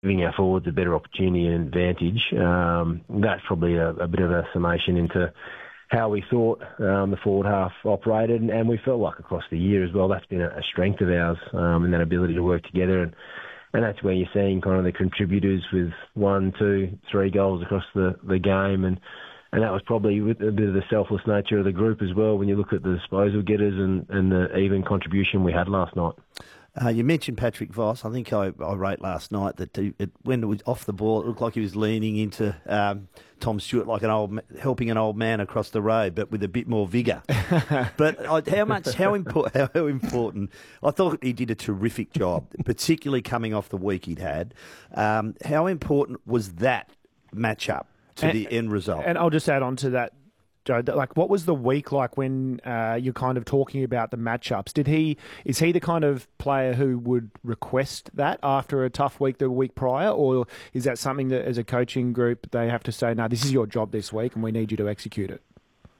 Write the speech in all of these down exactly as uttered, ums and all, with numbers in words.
giving our forwards a better opportunity and advantage. Um, that's probably a, a bit of a summation into how we thought um, the forward half operated, and, and we felt like across the year as well, that's been a, a strength of ours, um, and that ability to work together. And, and that's where you're seeing kind of the contributors with one, two, three goals across the, the game. And, and that was probably with a bit of the selfless nature of the group as well when you look at the disposal getters and, and the even contribution we had last night. Uh, you mentioned Patrick Voss. I think I, I wrote last night that he, it, when it was off the ball, it looked like he was leaning into um, Tom Stewart like an old, helping an old man across the road, but with a bit more vigour. But uh, how much, how, impo- how important? I thought he did a terrific job, particularly coming off the week he'd had. Um, how important was that matchup to and, the end result? And I'll just add on to that, Joe, like what was the week like when uh, you're kind of talking about the matchups? Did he is he the kind of player who would request that after a tough week the week prior, or is that something that as a coaching group they have to say, no, this is your job this week and we need you to execute it?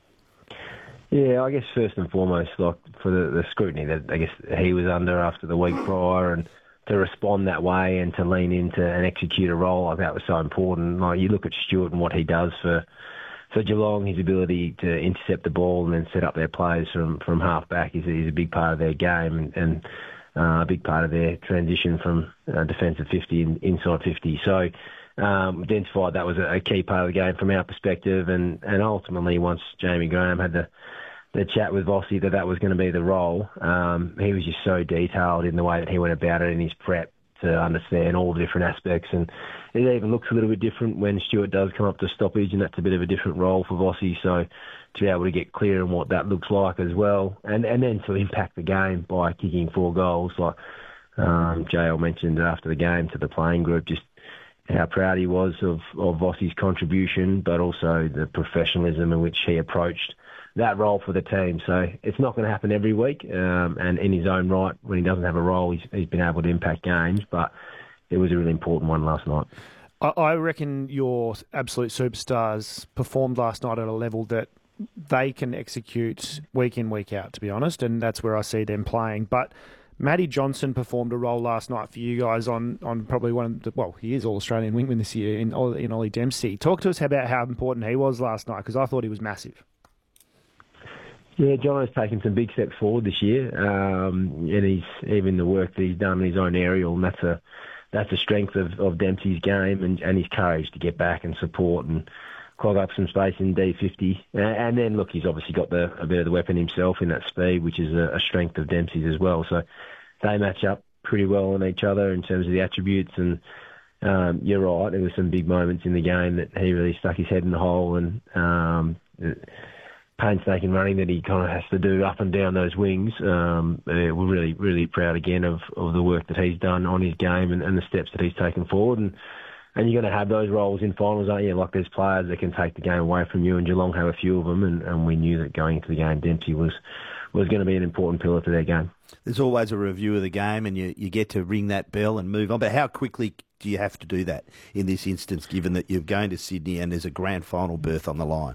Yeah, I guess first and foremost, like for the, the scrutiny that I guess he was under after the week prior, and to respond that way and to lean into and execute a role like that was so important. Like you look at Stewart and what he does for. For Geelong, his ability to intercept the ball and then set up their plays from, from half back is, is a big part of their game, and, and uh, a big part of their transition from uh, defensive fifty and inside fifty. So um, identified that was a, a key part of the game from our perspective, and, and ultimately once Jamie Graham had the, the chat with Vossi that that was going to be the role, um, he was just so detailed in the way that he went about it in his prep to understand all the different aspects, and it even looks a little bit different when Stewart does come up to stoppage, and that's a bit of a different role for Vossi, so to be able to get clear on what that looks like as well, and and then to impact the game by kicking four goals, like um, J L mentioned after the game to the playing group, just how proud he was of, of Vossi's contribution, but also the professionalism in which he approached that role for the team. So it's not going to happen every week, um, and in his own right, when he doesn't have a role, he's, he's been able to impact games, but it was a really important one last night. I, I reckon your absolute superstars performed last night at a level that they can execute week in, week out, to be honest, and that's where I see them playing. But Matty Johnson performed a role last night for you guys on, on probably one of the, well, he is All-Australian wingman this year in, in Ollie Dempsey. Talk to us about how important he was last night, because I thought he was massive. Yeah, John has taken some big steps forward this year, um, and he's even the work that he's done in his own aerial, and that's a that's a strength of, of Dempsey's game, and, and his courage to get back and support and clog up some space in D fifty. And, and then, look, he's obviously got the, a bit of the weapon himself in that speed, which is a, a strength of Dempsey's as well. So they match up pretty well on each other in terms of the attributes, and um, you're right, there were some big moments in the game that he really stuck his head in the hole, and um, painstaking running that he kind of has to do up and down those wings. Um, we're really, really proud again of, of the work that he's done on his game and, and the steps that he's taken forward. And and you're going to have those roles in finals, aren't you? Like there's players that can take the game away from you, and Geelong have a few of them, and, and we knew that going into the game, Dempsey was was going to be an important pillar to their game. There's always a review of the game, and you, you get to ring that bell and move on. But how quickly do you have to do that in this instance, given that you're going to Sydney and there's a grand final berth on the line?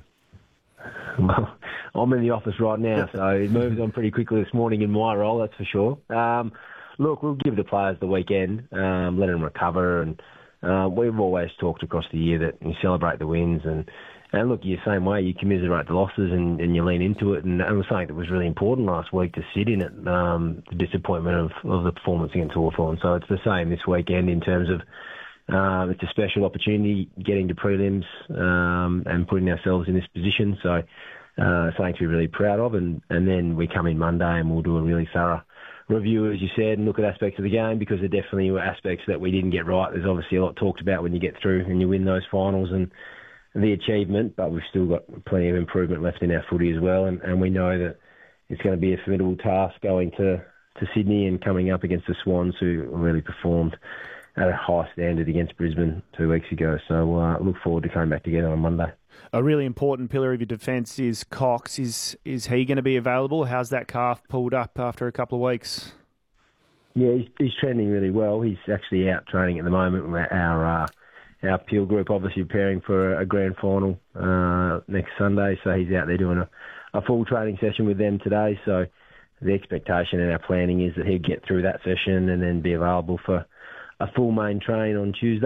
Well, I'm in the office right now, so it moves on pretty quickly this morning in my role, that's for sure. Um, look, we'll give the players the weekend, um, let them recover, and uh, we've always talked across the year that you celebrate the wins, and, and look, you're the same way, you commiserate the losses and, and you lean into it, and, and it was something that was really important last week to sit in it, um, the disappointment of, of the performance against Hawthorn. So it's the same this weekend in terms of Um, it's a special opportunity getting to prelims um, and putting ourselves in this position. So uh, something to be really proud of. And, and then we come in Monday and we'll do a really thorough review, as you said, and look at aspects of the game, because there definitely were aspects that we didn't get right. There's obviously a lot talked about when you get through and you win those finals and the achievement, but we've still got plenty of improvement left in our footy as well. And, and we know that it's going to be a formidable task going to, to Sydney and coming up against the Swans, who really performed at a high standard against Brisbane two weeks ago. So I uh, look forward to coming back together on Monday. A really important pillar of your defence is Cox. Is is he going to be available? How's that calf pulled up after a couple of weeks? Yeah, he's, he's trending really well. He's actually out training at the moment with our uh, our Peel group, obviously preparing for a grand final uh, next Sunday. So he's out there doing a, a full training session with them today. So the expectation and our planning is that he'll get through that session and then be available for a full main train on Tuesday.